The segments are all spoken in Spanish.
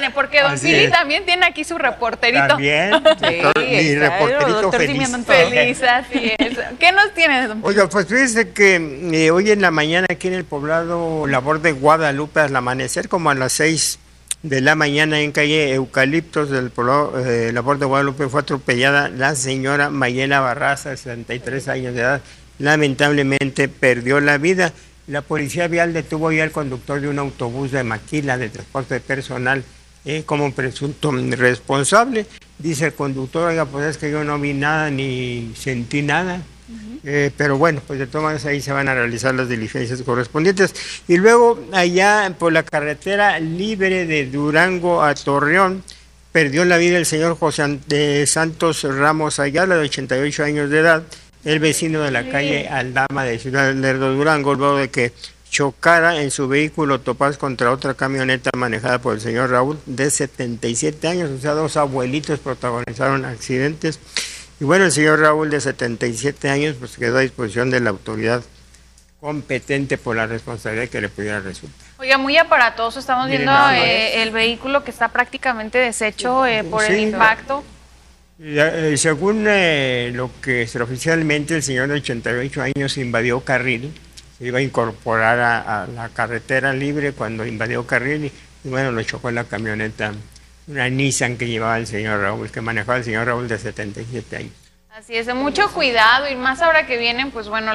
tiene, porque don Fili también tiene aquí su reporterito. También, mi reporterito feliz. Feliz, así es. ¿Qué nos tiene, don Fili? Oiga, pues fíjese que hoy en la mañana aquí en el poblado Labor de Guadalupe, al amanecer, como a las 6 de la mañana, en calle Eucaliptos del poblado Labor de Guadalupe, fue atropellada la señora Mayela Barraza, de 63 años de edad. Lamentablemente perdió la vida. La policía vial detuvo ya al conductor de un autobús de Maquila de transporte personal como presunto responsable. Dice el conductor, oiga, pues es que yo no vi nada ni sentí nada. Pero bueno, pues de todas maneras ahí se van a realizar las diligencias correspondientes. Y luego allá por la carretera libre de Durango a Torreón, perdió la vida el señor José de Santos Ramos Ayala, de 88 años de edad, el vecino de la calle Aldama de Ciudad Lerdo, Durango, luego de que chocara en su vehículo Topaz contra otra camioneta manejada por el señor Raúl, de 77 años, o sea, dos abuelitos protagonizaron accidentes. Y bueno, el señor Raúl, de 77 años, pues quedó a disposición de la autoridad competente por la responsabilidad que le pudiera resultar. Oiga, muy aparatoso, estamos viendo el vehículo que está prácticamente deshecho por el impacto. Según lo que extraoficialmente, el señor de 88 años invadió carril, se iba a incorporar a la carretera libre cuando invadió carril y bueno, lo chocó en la camioneta, una Nissan que llevaba el señor Raúl, que manejaba el señor Raúl, de 77 años. Así es, de mucho cuidado, y más ahora que vienen, pues bueno,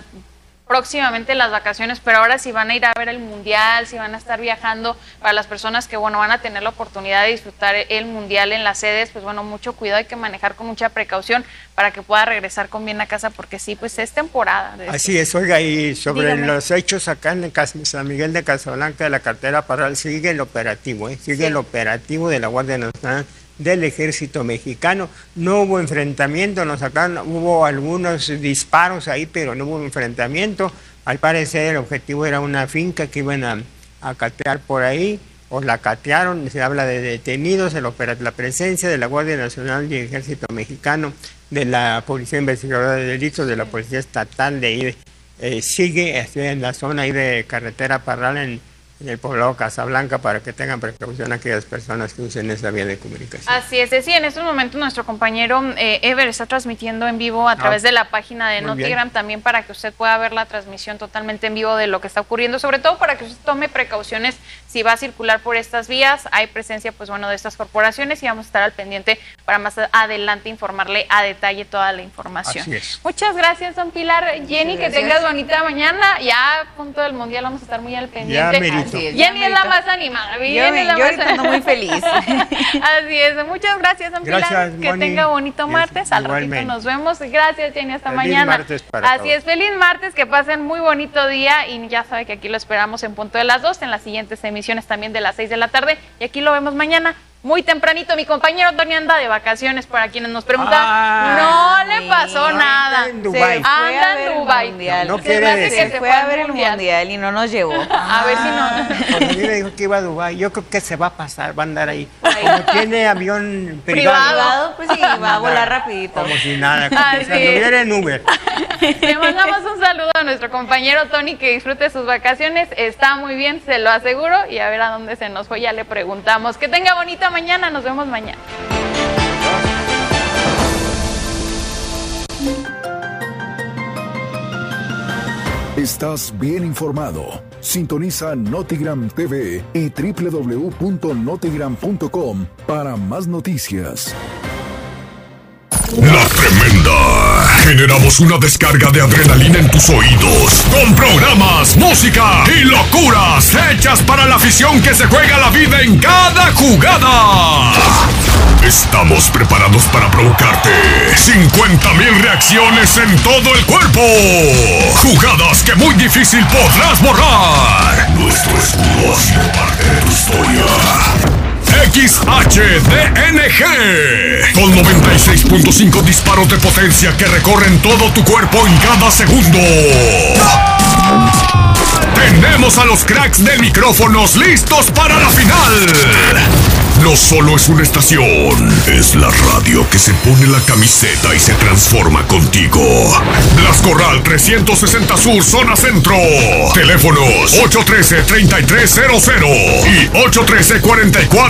próximamente las vacaciones, pero ahora si van a ir a ver el Mundial, si van a estar viajando, para las personas que, bueno, van a tener la oportunidad de disfrutar el Mundial en las sedes, pues bueno, mucho cuidado, hay que manejar con mucha precaución para que pueda regresar con bien a casa, porque sí, pues es temporada. Así es, oiga, y sobre los hechos acá en San Miguel de Casablanca, de la carretera Parral, sigue el operativo, sigue el operativo de la Guardia Nacional, del Ejército Mexicano. No hubo enfrentamiento, hubo algunos disparos ahí, pero no hubo enfrentamiento. Al parecer el objetivo era una finca que iban a catear por ahí, o la catearon. Se habla de detenidos, la presencia de la Guardia Nacional y el Ejército Mexicano, de la Policía Investigadora de Delitos, de la Policía Estatal de ahí, sigue en la zona ahí de carretera Parral, en el poblado Casablanca, para que tengan precaución aquellas personas que usen esa vía de comunicación. Así es, sí, en estos momentos nuestro compañero Ever está transmitiendo en vivo a través de la página de Notigram, también para que usted pueda ver la transmisión totalmente en vivo de lo que está ocurriendo, sobre todo para que usted tome precauciones si va a circular por estas vías. Hay presencia, pues bueno, de estas corporaciones, y vamos a estar al pendiente para más adelante informarle a detalle toda la información. Así es. Muchas gracias, don Pilar. Jenny, que tengas bonita mañana. Ya a punto del Mundial vamos a estar muy al pendiente. Jenny es la más animada. Yo ahorita ando muy feliz. Así es. Muchas gracias, don Pilar. Gracias, que tenga bonito martes. Al ratito nos vemos. Gracias, Jenny. Hasta mañana. Martes para Así es. Feliz martes. Que pasen muy bonito día. Y ya sabe que aquí lo esperamos en punto de las 2. En las siguientes emisiones también de las 6 de la tarde. Y aquí lo vemos mañana. Muy tempranito, mi compañero Tony anda de vacaciones, para quienes nos preguntan. No le pasó nada. Anda en Dubái. Anda en Dubái. No quiere decir. Se fue a ver el Mundial y no nos llevó. A ver si no. Cuando a mí me dijo que iba a Dubái, yo creo que se va a pasar, va a andar ahí. Como tiene avión privado, pues sí, va a volar rapidito. Como si nada, como si anduviera en Uber. Le mandamos un saludo a nuestro compañero Tony, que disfrute sus vacaciones. Está muy bien, se lo aseguro. Y a ver a dónde se nos fue, ya le preguntamos. Que tenga bonita mañana, nos vemos mañana. Estás bien informado. Sintoniza Notigram TV y www.notigram.com para más noticias. La Tremenda. Generamos una descarga de adrenalina en tus oídos, con programas, música y locuras hechas para la afición que se juega la vida en cada jugada. Estamos preparados para provocarte 50,000 reacciones en todo el cuerpo. Jugadas que muy difícil podrás borrar. Nuestro escudo ha sido parte de tu historia. XHDNG, con 96.5 disparos de potencia que recorren todo tu cuerpo en cada segundo. Tenemos a los cracks de micrófonos listos para la final. No solo es una estación, es la radio que se pone la camiseta y se transforma contigo. Blas Corral 360 Sur, zona centro. Teléfonos 813-3300 y 813-4400.